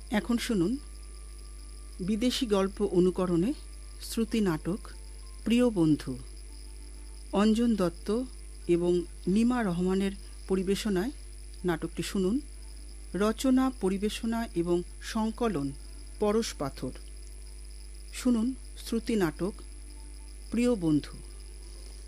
এখন শুনুন বিদেশি গল্প অনুকরণে শ্রুতি নাটক প্রিয় বন্ধু। অঞ্জন দত্ত এবং নিমা রহমানের পরিবেশনায় নাটকটি শুনুন। রচনা, পরিবেশনা এবং সংকলন পরশ পাথর। শুনুন শ্রুতি নাটক প্রিয় বন্ধু।